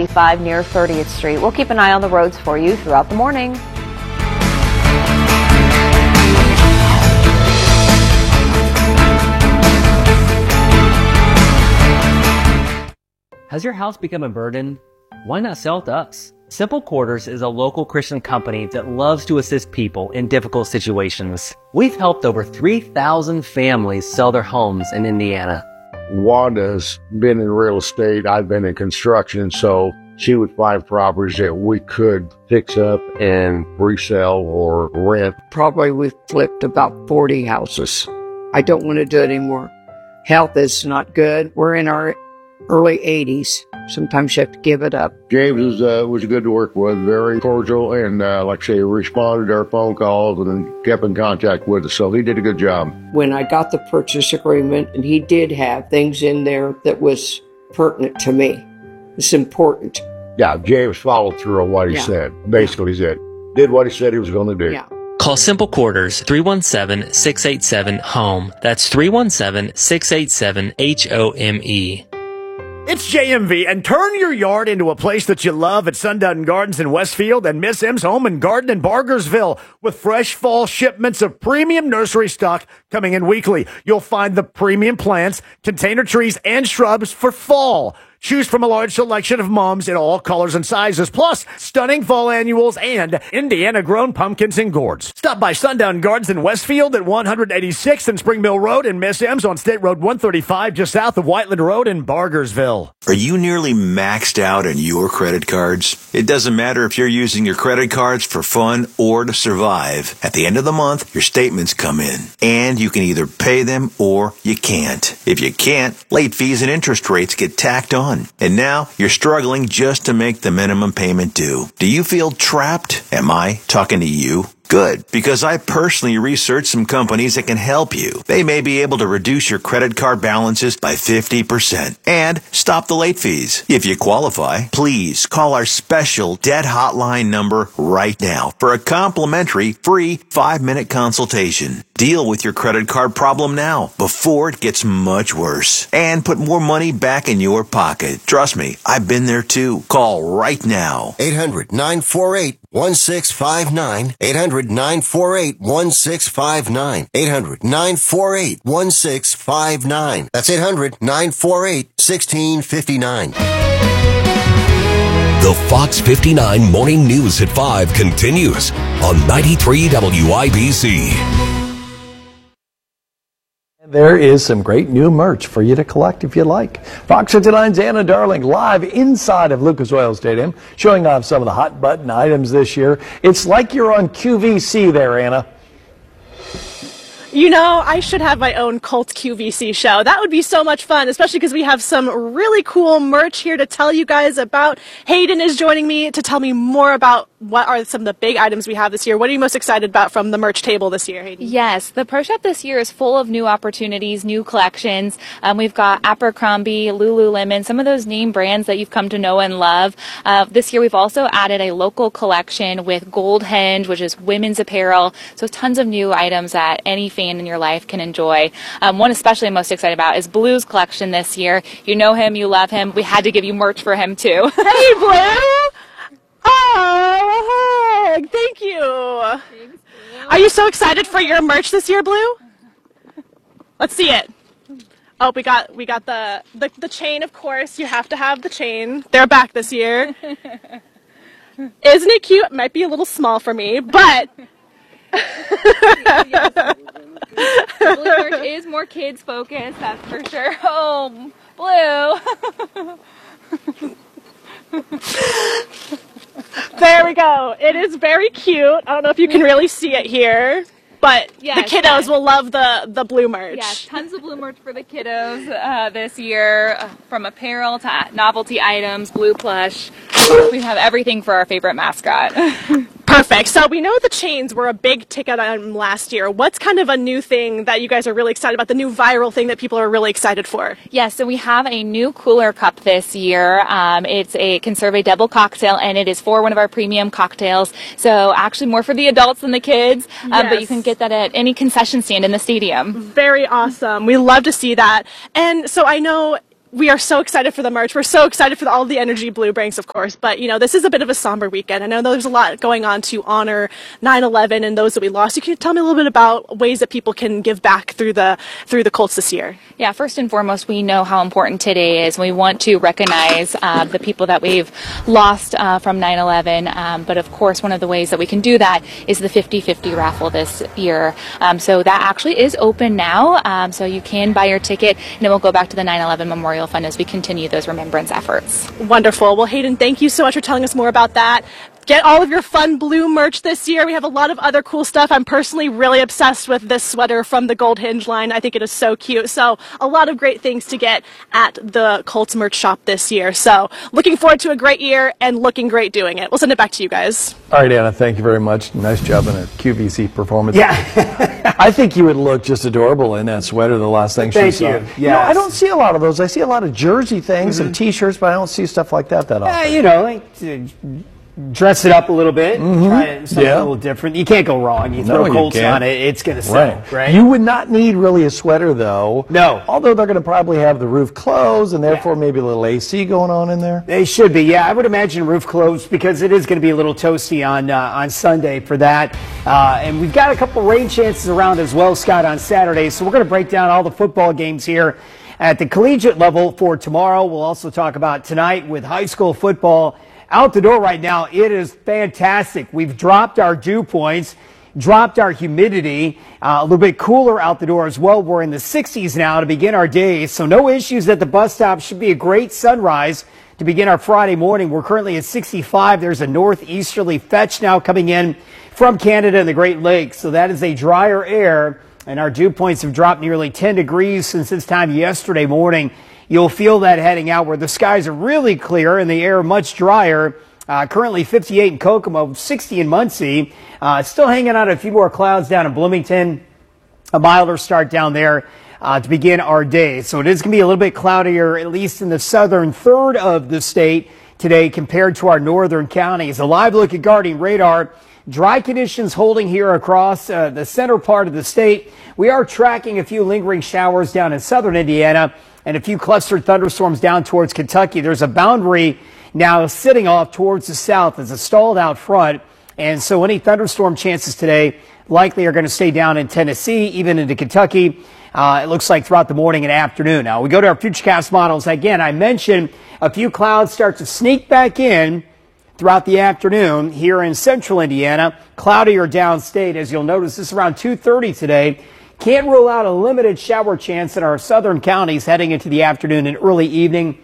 155 near 30th Street. We'll keep an eye on the roads for you throughout the morning. Has your house become a burden? Why not sell it to us? Simple Quarters is a local Christian company that loves to assist people in difficult situations. We've helped over 3,000 families sell their homes in Indiana. Wanda's been in real estate, I've been in construction, so she would find properties that we could fix up and resell or rent. Probably we've flipped about 40 houses. I don't want to do it anymore. Health is not good. We're in our early 80s. Sometimes you have to give it up. James was good to work with, very cordial, and like I say, responded to our phone calls and kept in contact with us, so he did a good job. When I got the purchase agreement, and he did have things in there that was pertinent to me. It's important. Yeah, James followed through on what he said. Basically, he said, did what he said he was going to do. Yeah. Call Simple Quarters 317-687-HOME. That's 317-687-HOME. It's JMV, and turn your yard into a place that you love at Sundown Gardens in Westfield and Miss M's Home and Garden in Bargersville. With fresh fall shipments of premium nursery stock coming in weekly, you'll find the premium plants, container trees, and shrubs for fall. Choose from a large selection of mums in all colors and sizes, plus stunning fall annuals and Indiana-grown pumpkins and gourds. Stop by Sundown Gardens in Westfield at 186th and Spring Mill Road and Miss M's on State Road 135 just south of Whiteland Road in Bargersville. Are you nearly maxed out on your credit cards? It doesn't matter if you're using your credit cards for fun or to survive. At the end of the month, your statements come in, and you can either pay them or you can't. If you can't, late fees and interest rates get tacked on. And now you're struggling just to make the minimum payment due. Do you feel trapped? Am I talking to you? Good, because I personally researched some companies that can help you. They may be able to reduce your credit card balances by 50% and stop the late fees. If you qualify, please call our special debt hotline number right now for a complimentary free 5-minute consultation. Deal with your credit card problem now before it gets much worse and put more money back in your pocket. Trust me, I've been there too. Call right now. 800-948-1659. 800-948-1659. 800-948-1659. That's 800-948-1659. The Fox 59 Morning News at 5 continues on 93 WIBC. There is some great new merch for you to collect if you like. Fox 59's Anna Darling live inside of Lucas Oil Stadium, showing off some of the hot button items this year. It's like you're on QVC there, Anna. You know, I should have my own cult QVC show. That would be so much fun, especially because we have some really cool merch here to tell you guys about. Hayden is joining me to tell me more about what are some of the big items we have this year. What are you most excited about from the merch table this year, Hayden? Yes, the Pro Shop this year is full of new opportunities, new collections. We've got Abercrombie, Lululemon, some of those name brands that you've come to know and love. This year we've also added a local collection with Gold Hinge, which is women's apparel. So tons of new items that any fan in your life can enjoy. One especially I'm most excited about is Blue's collection this year. You know him, you love him. We had to give you merch for him too. Hey, Blue! Oh, thank you. Thanks, are you so excited for your merch this year, Blue? Let's see it. Oh, we got the chain, of course. You have to have the chain. They're back this year. Isn't it cute? It might be a little small for me, but Blue merch is more kids focused, that's for sure. Oh, Blue. There we go. It is very cute. I don't know if you can really see it here, but yes, the kiddos will love the Blue merch. Yes, tons of Blue merch for the kiddos this year, from apparel to novelty items, Blue plush. We have everything for our favorite mascot. Perfect. So we know the chains were a big ticket item last year. What's kind of a new thing that you guys are really excited about, the new viral thing that people are really excited for? Yes, so we have a new cooler cup this year. It's a Conserve double cocktail, and it is for one of our premium cocktails. So actually more for the adults than the kids, yes. But you can get that at any concession stand in the stadium. Very awesome. We love to see that. And so I know we are so excited for the merch. We're so excited for all the energy Blue brings, of course. But, this is a bit of a somber weekend. I know there's a lot going on to honor 9/11 and those that we lost. You can tell me a little bit about ways that people can give back through the Colts this year. Yeah, first and foremost, we know how important today is. We want to recognize the people that we've lost from 9/11. But, of course, one of the ways that we can do that is the 50/50 raffle this year. So that actually is open now. So you can buy your ticket, and it will go back to the 9/11 Memorial Fund as we continue those remembrance efforts. Wonderful. Well, Hayden, thank you so much for telling us more about that. Get all of your fun Blue merch this year. We have a lot of other cool stuff. I'm personally really obsessed with this sweater from the Gold Hinge line. I think it is so cute. So a lot of great things to get at the Colts merch shop this year. So looking forward to a great year and looking great doing it. We'll send it back to you guys. All right, Anna, thank you very much. Nice job on a QVC performance. Yeah. I think you would look just adorable in that sweater, the last thing she saw. Thank you. Yeah. I don't see a lot of those. I see a lot of jersey things and T-shirts, but I don't see stuff like that often. Dress it up a little bit, try something a little different. You can't go wrong. You throw Colts on it, it's going to sell, right? You would not need really a sweater, though. No. Although they're going to probably have the roof closed, and therefore maybe a little AC going on in there. They should be, yeah. I would imagine roof closed because it is going to be a little toasty on Sunday for that. And we've got a couple rain chances around as well, Scott, on Saturday. So we're going to break down all the football games here at the collegiate level for tomorrow. We'll also talk about tonight with high school football. Out the door right now, it is fantastic. We've dropped our dew points, dropped our humidity, a little bit cooler out the door as well. We're in the 60s now to begin our day, so no issues at the bus stop. Should be a great sunrise to begin our Friday morning. We're currently at 65. There's a northeasterly fetch now coming in from Canada and the Great Lakes, so that is a drier air, and our dew points have dropped nearly 10 degrees since this time yesterday morning. You'll feel that heading out where the skies are really clear and the air much drier. Currently 58 in Kokomo, 60 in Muncie. Still hanging out a few more clouds down in Bloomington. A milder start down there to begin our day. So it is going to be a little bit cloudier, at least in the southern third of the state today compared to our northern counties. A live look at Guardian Radar. Dry conditions holding here across the center part of the state. We are tracking a few lingering showers down in southern Indiana and a few clustered thunderstorms down towards Kentucky. There's a boundary now sitting off towards the south as a stalled out front. And so any thunderstorm chances today likely are going to stay down in Tennessee, even into Kentucky. It looks like throughout the morning and afternoon. Now we go to our Futurecast models. Again, I mentioned a few clouds start to sneak back in throughout the afternoon here in central Indiana. Cloudier downstate, as you'll notice. This is around 2:30 today. Can't rule out a limited shower chance in our southern counties heading into the afternoon and early evening.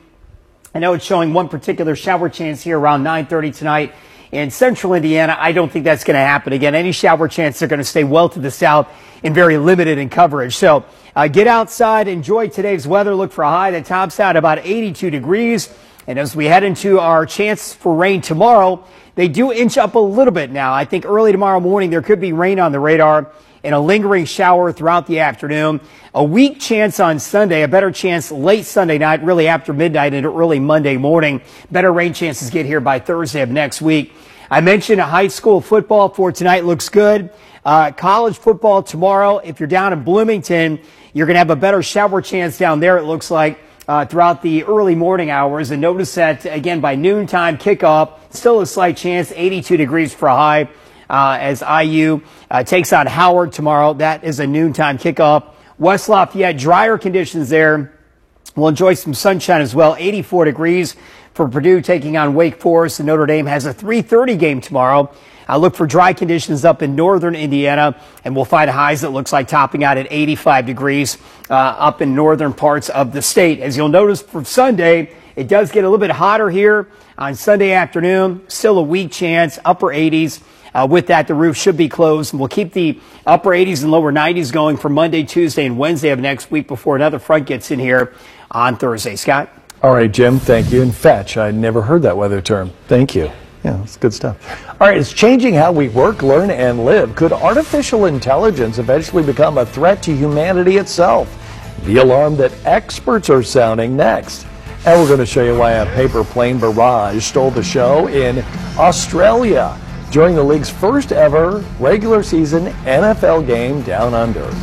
I know it's showing one particular shower chance here around 9:30 tonight in central Indiana. I don't think that's going to happen again. Any shower chances are going to stay well to the south and very limited in coverage. So get outside, enjoy today's weather. Look for a high that tops out about 82 degrees. And as we head into our chance for rain tomorrow, they do inch up a little bit now. I think early tomorrow morning there could be rain on the radar and a lingering shower throughout the afternoon. A weak chance on Sunday, a better chance late Sunday night, really after midnight into early Monday morning. Better rain chances get here by Thursday of next week. I mentioned high school football for tonight looks good. College football tomorrow, if you're down in Bloomington, you're going to have a better shower chance down there, it looks like, throughout the early morning hours. And notice that, again, by noontime kickoff, still a slight chance, 82 degrees for a high. As IU takes on Howard tomorrow. That is a noontime kickoff. West Lafayette, drier conditions there. We'll enjoy some sunshine as well. 84 degrees for Purdue taking on Wake Forest. And Notre Dame has a 3:30 game tomorrow. Look for dry conditions up in northern Indiana, and we'll find highs that looks like topping out at 85 degrees up in northern parts of the state. As you'll notice for Sunday, it does get a little bit hotter here on Sunday afternoon. Still a weak chance, upper 80s. With that, the roof should be closed, and we'll keep the upper 80s and lower 90s going for Monday, Tuesday, and Wednesday of next week before another front gets in here on Thursday. Scott? All right, Jim, thank you. And fetch, I'd never heard that weather term. Thank you. Yeah, that's good stuff. All right, it's changing how we work, learn, and live. Could artificial intelligence eventually become a threat to humanity itself? The alarm that experts are sounding next. And we're going to show you why a paper plane barrage stole the show in Australia during the league's first ever regular season NFL game down under.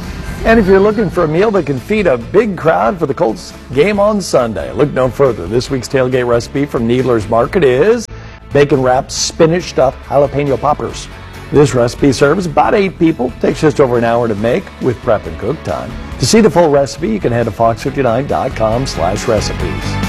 And if you're looking for a meal that can feed a big crowd for the Colts game on Sunday, look no further. This week's tailgate recipe from Needler's Market is bacon-wrapped, spinach-stuffed jalapeno poppers. This recipe serves about 8 people, takes just over an hour to make with prep and cook time. To see the full recipe, you can head to fox59.com/recipes.